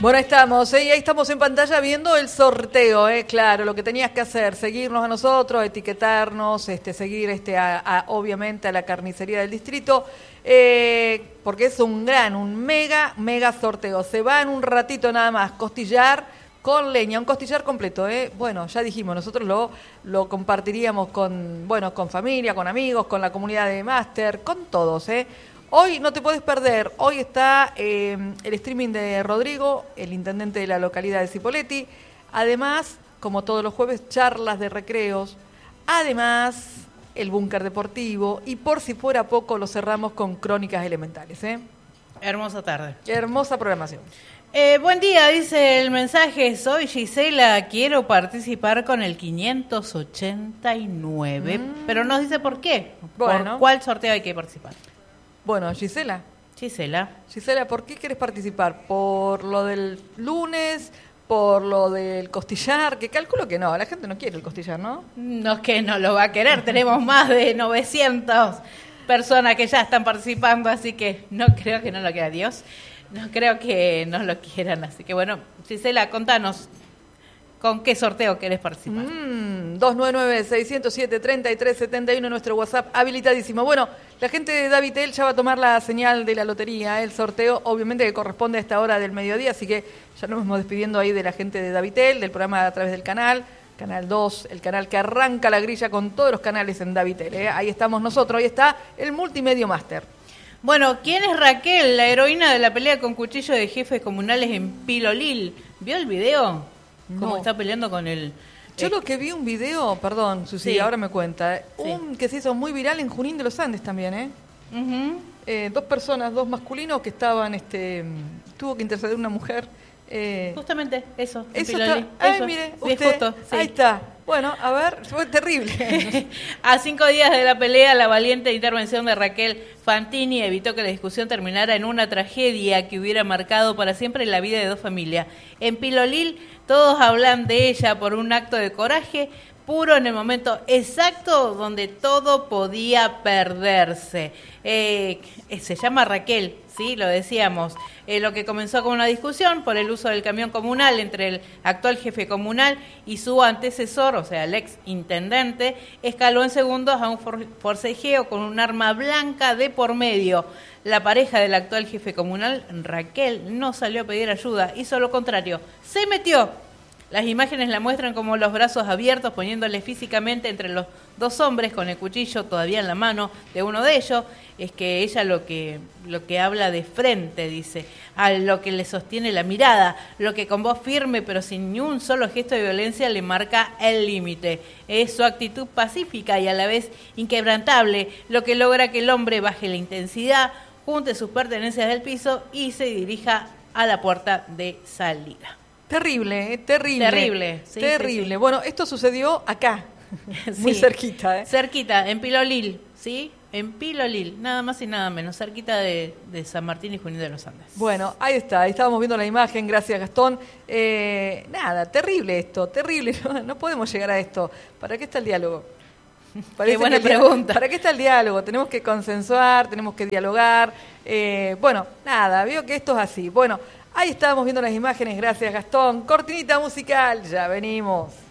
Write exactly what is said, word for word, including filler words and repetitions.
Bueno, ahí estamos, ¿eh? Y ahí estamos en pantalla viendo el sorteo, ¿eh? Claro, lo que tenías que hacer, seguirnos a nosotros, etiquetarnos, este, seguir este, a, a, obviamente a la carnicería del distrito, eh, porque es un gran, un mega, mega sorteo. Se va en un ratito nada más, costillar con leña, un costillar completo, ¿eh? Bueno, ya dijimos, nosotros lo, lo compartiríamos con, bueno, con familia, con amigos, con la comunidad de Máster, con todos, ¿eh? Hoy no te puedes perder, hoy está eh, el streaming de Rodrigo, el intendente de la localidad de Cipolletti. Además, como todos los jueves, charlas de recreos. Además, el búnker deportivo. Y por si fuera poco, lo cerramos con crónicas elementales, ¿eh? Hermosa tarde. Hermosa programación. Eh, buen día, dice el mensaje. Soy Gisela, quiero participar con el quinientos ochenta y nueve. Mm. Pero nos dice por qué. Bueno. ¿Por cuál sorteo hay que participar? Bueno, Gisela. Gisela. Gisela, ¿por qué quieres participar? ¿Por lo del lunes? ¿Por lo del costillar? Que calculo que no, la gente no quiere el costillar, ¿no? No es que no lo va a querer, tenemos más de novecientas personas que ya están participando, así que no creo que no lo quiera Dios. No creo que no lo quieran, así que bueno, Gisela, contanos. ¿Con qué sorteo querés participar? Mm, dos nueve nueve, seis cero siete, tres tres siete uno, nuestro WhatsApp habilitadísimo. Bueno, la gente de Davitel ya va a tomar la señal de la lotería, el sorteo, obviamente que corresponde a esta hora del mediodía, así que ya nos vamos despidiendo ahí de la gente de Davitel, del programa a través del canal, Canal dos, el canal que arranca la grilla con todos los canales en Davitel, ¿eh? Ahí estamos nosotros, ahí está el Multimedio Máster. Bueno, ¿quién es Raquel, la heroína de la pelea con cuchillo de jefes comunales en Pilolil? ¿Vio el video? ¿Cómo no. está peleando con el...? Yo eh, lo que vi un video, perdón, Susi, sí. ahora me cuenta, sí. un que se hizo muy viral en Junín de los Andes también, ¿eh? Uh-huh. eh dos personas, dos masculinos que estaban, este tuvo que interceder una mujer. Eh, Justamente, eso. Eso está, eso. Ay, mire, usted, justo, sí. ahí está. Bueno, a ver, fue terrible. A cinco días de la pelea, la valiente intervención de Raquel Fantini evitó que la discusión terminara en una tragedia que hubiera marcado para siempre la vida de dos familias. En Pilolil, todos hablan de ella por un acto de coraje puro en el momento exacto donde todo podía perderse. Eh, se llama Raquel, sí, lo decíamos. Eh, lo que comenzó con una discusión por el uso del camión comunal entre el actual jefe comunal y su antecesor, o sea, el ex intendente, escaló en segundos a un for- forcejeo con un arma blanca de por medio. La pareja del actual jefe comunal, Raquel, no salió a pedir ayuda, hizo lo contrario, se metió. Las imágenes la muestran como los brazos abiertos, poniéndole físicamente entre los dos hombres con el cuchillo todavía en la mano de uno de ellos. Es que ella lo que, lo que habla de frente, dice, a lo que le sostiene la mirada, lo que con voz firme pero sin ni un solo gesto de violencia le marca el límite. Es su actitud pacífica y a la vez inquebrantable lo que logra que el hombre baje la intensidad, junte sus pertenencias del piso y se dirija a la puerta de salida. Terrible, ¿eh? terrible. Terrible, sí, Terrible. Sí, sí. Bueno, esto sucedió acá, muy sí. cerquita, ¿eh? Cerquita, en Pilolil, ¿sí? En Pilolil, nada más y nada menos, cerquita de, de San Martín y Junín de los Andes. Bueno, ahí está, ahí estábamos viendo la imagen, gracias Gastón. Eh, nada, terrible esto, terrible, no, no podemos llegar a esto. ¿Para qué está el diálogo? Qué buena pregunta. ¿Para qué está el diálogo? Tenemos que consensuar, tenemos que dialogar. Eh, bueno, nada, veo que esto es así. Bueno, ahí estábamos viendo las imágenes, gracias Gastón. Cortinita musical, ya venimos.